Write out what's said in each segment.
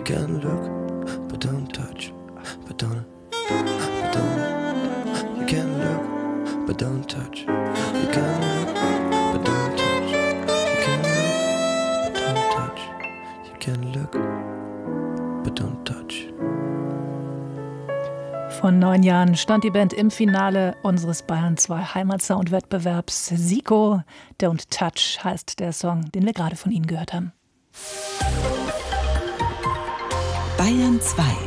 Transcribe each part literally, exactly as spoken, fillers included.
can look, but don't touch, but don't, but don't. You can look, but don't touch. You can look, but don't touch. You can look, but don't touch. You can look, but don't touch. Vor neun Jahren stand die Band im Finale unseres Bayern zwei Heimatsound-Wettbewerbs. Siko, Don't Touch heißt der Song, den wir gerade von Ihnen gehört haben. Bayern zwei.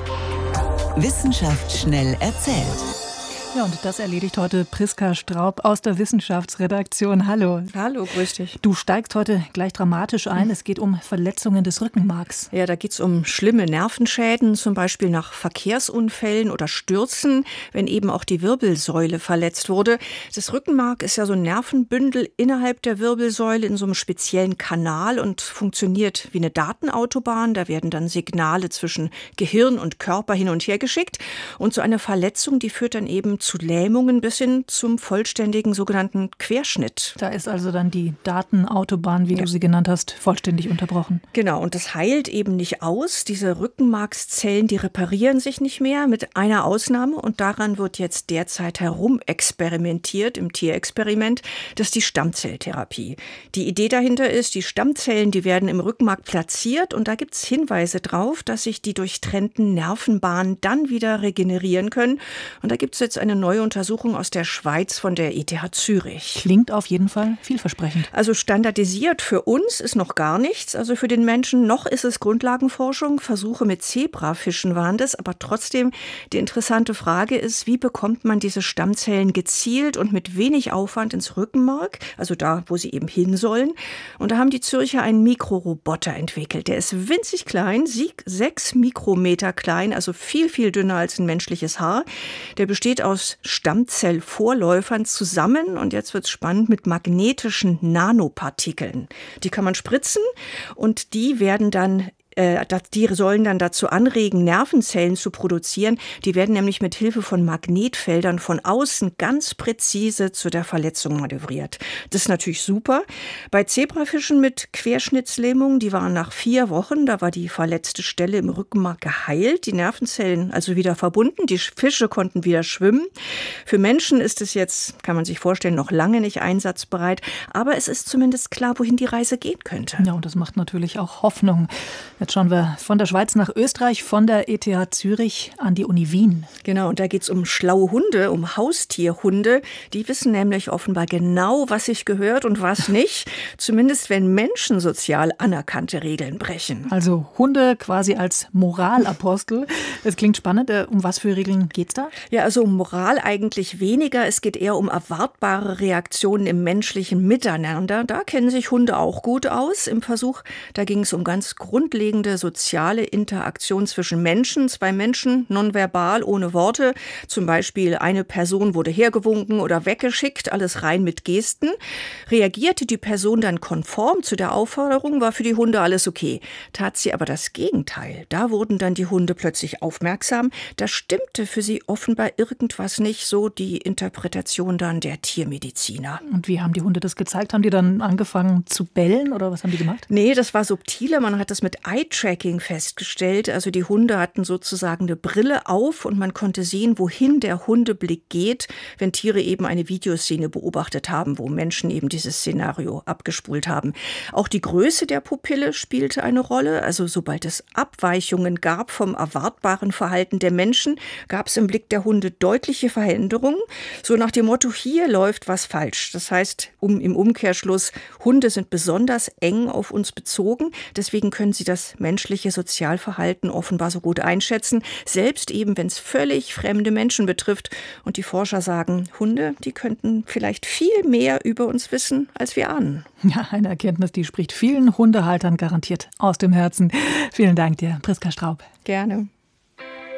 Wissenschaft schnell erzählt. Ja, und das erledigt heute Priska Straub aus der Wissenschaftsredaktion. Hallo. Hallo, grüß dich. Du steigst heute gleich dramatisch ein. Es geht um Verletzungen des Rückenmarks. Ja, da geht es um schlimme Nervenschäden, zum Beispiel nach Verkehrsunfällen oder Stürzen, wenn eben auch die Wirbelsäule verletzt wurde. Das Rückenmark ist ja so ein Nervenbündel innerhalb der Wirbelsäule in so einem speziellen Kanal und funktioniert wie eine Datenautobahn. Da werden dann Signale zwischen Gehirn und Körper hin und her geschickt. Und so eine Verletzung, die führt dann eben zu Lähmungen bis hin zum vollständigen sogenannten Querschnitt. Da ist also dann die Datenautobahn, wie ja. du sie genannt hast, vollständig unterbrochen. Genau, und das heilt eben nicht aus. Diese Rückenmarkszellen, die reparieren sich nicht mehr, mit einer Ausnahme. Und daran wird jetzt derzeit herumexperimentiert im Tierexperiment. Das ist die Stammzelltherapie. Die Idee dahinter ist, die Stammzellen, die werden im Rückenmark platziert. Und da gibt es Hinweise drauf, dass sich die durchtrennten Nervenbahnen dann wieder regenerieren können. Und da gibt es jetzt eine neue Untersuchung aus der Schweiz von der E T H Zürich. Klingt auf jeden Fall vielversprechend. Also standardisiert für uns ist noch gar nichts. Also für den Menschen noch ist es Grundlagenforschung. Versuche mit Zebrafischen waren das. Aber trotzdem, die interessante Frage ist, wie bekommt man diese Stammzellen gezielt und mit wenig Aufwand ins Rückenmark? Also da, wo sie eben hin sollen. Und da haben die Zürcher einen Mikroroboter entwickelt. Der ist winzig klein, sechs Mikrometer klein, also viel, viel dünner als ein menschliches Haar. Der besteht aus Stammzellvorläufern zusammen und jetzt wird es spannend mit magnetischen Nanopartikeln. Die kann man spritzen und die werden dann Die sollen dann dazu anregen, Nervenzellen zu produzieren. Die werden nämlich mit Hilfe von Magnetfeldern von außen ganz präzise zu der Verletzung manövriert. Das ist natürlich super. Bei Zebrafischen mit Querschnittslähmung, die waren nach vier Wochen, da war die verletzte Stelle im Rückenmark geheilt, die Nervenzellen also wieder verbunden, die Fische konnten wieder schwimmen. Für Menschen ist es jetzt, kann man sich vorstellen, noch lange nicht einsatzbereit, aber es ist zumindest klar, wohin die Reise gehen könnte. Ja, und das macht natürlich auch Hoffnung. Jetzt schauen wir von der Schweiz nach Österreich, von der E T H Zürich an die Uni Wien. Genau, und da geht es um schlaue Hunde, um Haustierhunde. Die wissen nämlich offenbar genau, was sich gehört und was nicht. Zumindest wenn Menschen sozial anerkannte Regeln brechen. Also Hunde quasi als Moralapostel. Das klingt spannend. Um was für Regeln geht's da? Ja, also um Moral eigentlich weniger. Es geht eher um erwartbare Reaktionen im menschlichen Miteinander. Da kennen sich Hunde auch gut aus. Im Versuch, da ging es um ganz grundlegende soziale Interaktion zwischen Menschen. Zwei Menschen, nonverbal, ohne Worte. Zum Beispiel eine Person wurde hergewunken oder weggeschickt, alles rein mit Gesten. Reagierte die Person dann konform zu der Aufforderung, war für die Hunde alles okay. Tat sie aber das Gegenteil. Da wurden dann die Hunde plötzlich aufmerksam. Da stimmte für sie offenbar irgendwas nicht, so die Interpretation dann der Tiermediziner. Und wie haben die Hunde das gezeigt? Haben die dann angefangen zu bellen oder was haben die gemacht? Nee, das war subtiler. Man hat das mit Eye-Tracking festgestellt. Also die Hunde hatten sozusagen eine Brille auf und man konnte sehen, wohin der Hundeblick geht, wenn Tiere eben eine Videoszene beobachtet haben, wo Menschen eben dieses Szenario abgespult haben. Auch die Größe der Pupille spielte eine Rolle. Also sobald es Abweichungen gab vom erwartbaren Verhalten der Menschen, gab es im Blick der Hunde deutliche Veränderungen. So nach dem Motto, hier läuft was falsch. Das heißt, um, im Umkehrschluss, Hunde sind besonders eng auf uns bezogen. Deswegen können sie das menschliche Sozialverhalten offenbar so gut einschätzen, selbst eben, wenn es völlig fremde Menschen betrifft. Und die Forscher sagen, Hunde, die könnten vielleicht viel mehr über uns wissen, als wir ahnen. Ja, eine Erkenntnis, die spricht vielen Hundehaltern garantiert aus dem Herzen. Vielen Dank dir, Priska Straub. Gerne.